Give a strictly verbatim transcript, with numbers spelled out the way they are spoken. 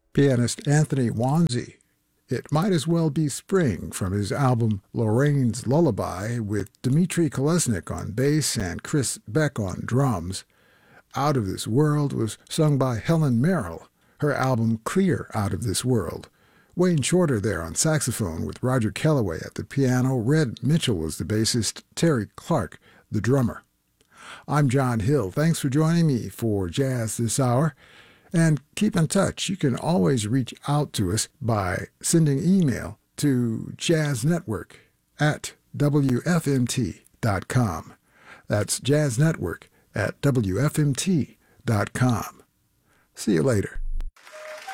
Pianist Anthony Wanzi. It Might As Well Be Spring from his album Lorraine's Lullaby with Dmitri Kolesnik on bass and Chris Beck on drums. Out of This World was sung by Helen Merrill, her album Clear Out of This World. Wayne Shorter there on saxophone with Roger Kellaway at the piano. Red Mitchell was the bassist, Terry Clark the drummer. I'm John Hill. Thanks for joining me for Jazz This Hour. And keep in touch. You can always reach out to us by sending email to jazznetwork at w f m t dot com. That's jazznetwork at w f m t dot com. See you later.